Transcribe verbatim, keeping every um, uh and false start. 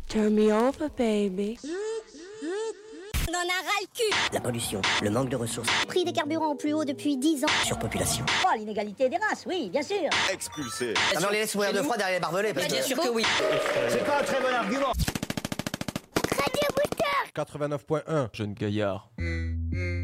Turn me over, baby. On en a ras le cul. La pollution, le manque de ressources, Prix des carburants au plus haut depuis dix ans. surpopulation. Oh, l'inégalité des races, oui, bien sûr. Expulsé. Ah non, on les laisse mourir de froid derrière les barbelés. Parce Bien que... sûr que oui. C'est pas un très bon argument. Radio Booster. quatre-vingt-neuf point un, jeune gaillard.